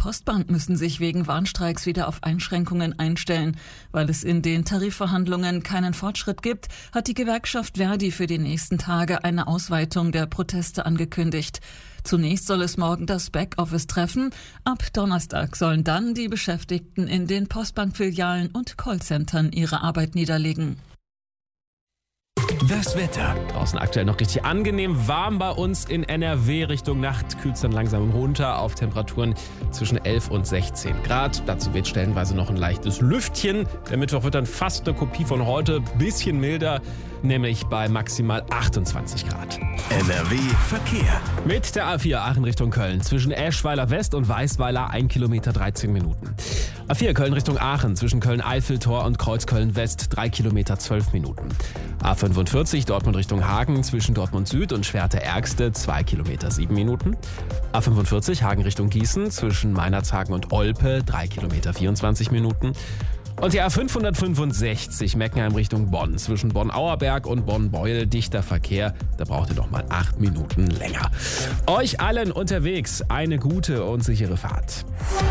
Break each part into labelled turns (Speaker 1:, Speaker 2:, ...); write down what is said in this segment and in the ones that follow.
Speaker 1: Postbank müssen sich wegen Warnstreiks wieder auf Einschränkungen einstellen. Weil es in den Tarifverhandlungen keinen Fortschritt gibt, hat die Gewerkschaft Verdi für die nächsten Tage eine Ausweitung der Proteste angekündigt. Zunächst soll es morgen das Backoffice treffen. Ab Donnerstag sollen dann die Beschäftigten in den Postbankfilialen und Callcentern ihre Arbeit niederlegen.
Speaker 2: Das Wetter.
Speaker 3: Draußen aktuell noch richtig angenehm warm bei uns in NRW. Richtung Nacht kühlt es dann langsam runter auf Temperaturen zwischen 11 und 16 Grad. Dazu weht stellenweise noch ein leichtes Lüftchen. Der Mittwoch wird dann fast eine Kopie von heute. Bisschen milder, nämlich bei maximal 28 Grad.
Speaker 2: NRW Verkehr.
Speaker 3: Mit der A4 Aachen Richtung Köln. Zwischen Eschweiler West und Weißweiler 1 Kilometer 13 Minuten. A4 Köln Richtung Aachen. Zwischen Köln-Eiffeltor und Kreuzköln West 3 Kilometer 12 Minuten. A45 Dortmund Richtung Hagen. Zwischen Dortmund Süd und Schwerte-Ärgste 2 Kilometer 7 Minuten. A45 Hagen Richtung Gießen. Zwischen Meinerzhagen und Olpe 3 Kilometer 24 Minuten. Und die A565 Meckenheim Richtung Bonn. Zwischen Bonn-Auerberg und Bonn-Beuel dichter Verkehr. Da braucht ihr noch mal 8 Minuten länger. Euch allen unterwegs eine gute und sichere Fahrt.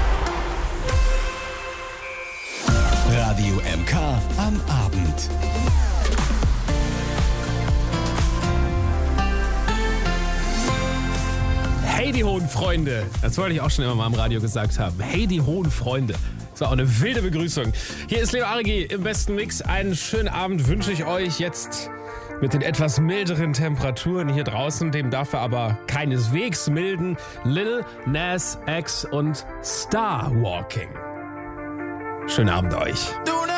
Speaker 2: Radio MK am Abend.
Speaker 3: Hey die hohen Freunde. Das wollte ich auch schon immer mal im Radio gesagt haben. Hey die hohen Freunde. Das war auch eine wilde Begrüßung. Hier ist Leo Arigi im besten Mix. Einen schönen Abend wünsche ich euch jetzt mit den etwas milderen Temperaturen hier draußen. Dem darf er aber keineswegs milden. Lil Nas X und Star Walking. Schönen Abend euch.